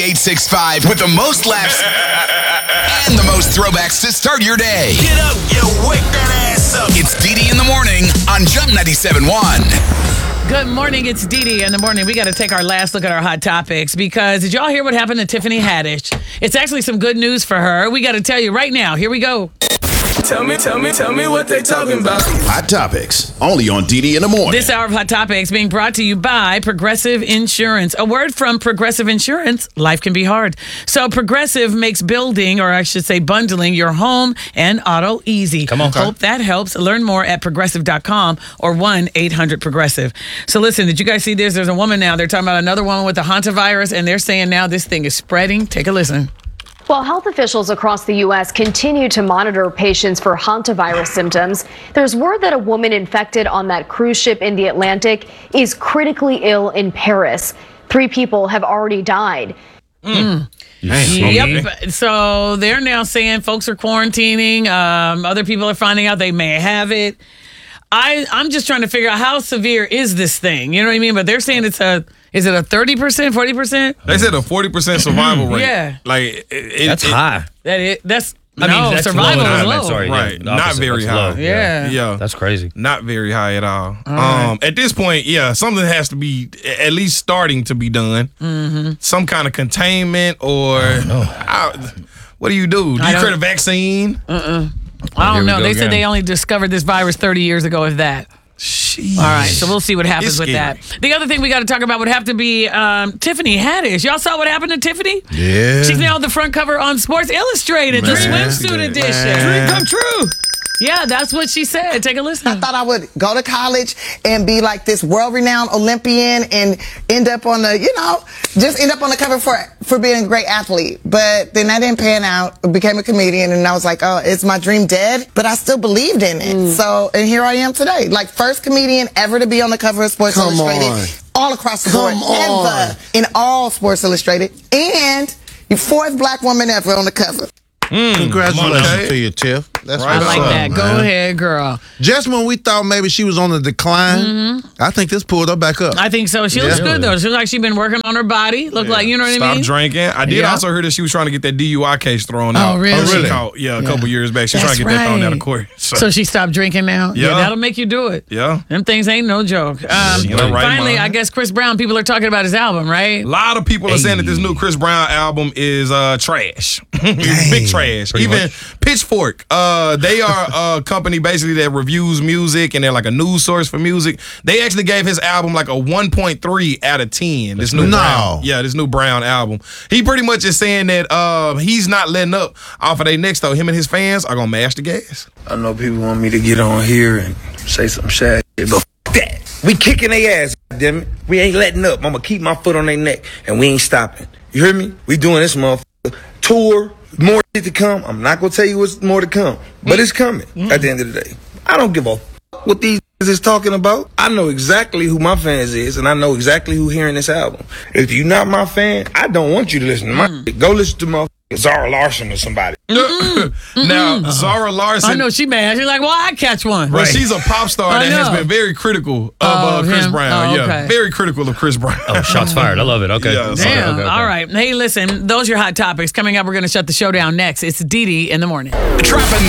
865 with the most laughs and the most throwbacks to start your day. Get up, wake that ass up. It's Dee in the morning on Jump 97.1. Good morning, it's Dee in the morning. We got to take our last look at our hot topics because did y'all hear what happened to Tiffany Haddish? It's actually some good news for her. We got to tell you right now. Here we go. Tell me what they talking about. Hot Topics, only on Dee in the morning. This hour of Hot Topics being brought to you by Progressive Insurance. A word from Progressive Insurance, life can be hard. So Progressive makes building, or I should say bundling, your home and auto easy. Come on. Hope that helps. Learn more at progressive.com or 1-800-PROGRESSIVE. So listen, did you guys see this? There's a woman now. They're talking about another woman with the hantavirus, and they're saying now this thing is spreading. Take a listen. While health officials across the U.S. continue to monitor patients for hantavirus symptoms, there's word that a woman infected on that cruise ship in the Atlantic is critically ill in Paris. 3 people have already died. Yep. So they're now saying folks are quarantining. Other people are finding out they may have it. I'm just trying to figure out how severe is this thing? You know what I mean? But they're saying is it a 30%, 40%? They said a 40% survival rate. Yeah. Like That's high. That's low. survival is low. Sorry, Right. the Not opposite. very That's high. low. Yeah. That's crazy. Not very high at all. right. At this point, something has to be at least starting to be done. Mm-hmm. Some kind of containment or what do? You create a vaccine? I Here don't we know. go They said again. they only discovered this virus 30 years ago, if that. Sheesh. All right, so we'll see what happens It's with scary. that. The other thing we got to talk about would have to be Tiffany Haddish. Y'all saw what happened to Tiffany? Yeah. She's now on the front cover on Sports Illustrated, the Man. swimsuit edition. Dream come true. Yeah, that's what she said. Take a listen. I thought I would go to college and be like this world-renowned Olympian and end up on the, just end up on the cover for being a great athlete. But then that didn't pan out. I became a comedian and I was like, oh, is my dream dead? But I still believed in it. So, and here I am today. Like first comedian ever to be on the cover of Sports Illustrated. All across the board. Ever. In all Sports Illustrated. And the 4th black woman ever on the cover. Congratulations to you, Tiff. That's I what's like up, that. man. Go ahead, girl. Just when we thought maybe she was on the decline, I think this pulled her back up. I think so. She looks good, though. She looks like she's been working on her body. Look like, you know what I mean? Stop drinking. I did Yeah. also hear that she was trying to get that DUI case thrown out. Oh, really? She caught, a couple years back. She's trying to get that thrown out of court. So she stopped drinking now? Yeah. That'll make you do it. Yeah. Them things ain't no joke. Finally, I guess Chris Brown, people are talking about his album, right? A lot of people are saying that this new Chris Brown album is trash. Big trash. Even Pitchfork, they are a company basically that reviews music and they're like a news source for music. They actually gave his album like a 1.3 out of 10. This new Brown album. He pretty much is saying that he's not letting up off of their next though. Him and his fans are gonna mash the gas. I know people want me to get on here and say some shit, but f*** that. We kicking their ass, damn it. We ain't letting up. I'm gonna keep my foot on their neck, and we ain't stopping. You hear me? We doing this motherfucker. Tour, more shit to come. I'm not gonna tell you what's more to come, but it's coming at the end of the day. I don't give a f*** what these is talking about. I know exactly who my fans is, and I know exactly who hearing this album. If you're not my fan, I don't want you to listen to my shit. Go listen to my Zara Larson or somebody. Now, Zara Larson. I know she mad. She's like, well, I catch one. Well, she's a pop star that has been very critical of Chris him. Brown. Oh, okay. Very critical of Chris Brown. Oh, shots fired. I love it. Okay. Yeah, so- Damn. Okay. All right. Hey, listen, those are your hot topics. Coming up, we're going to shut the show down next. It's Dee in the morning. Dropping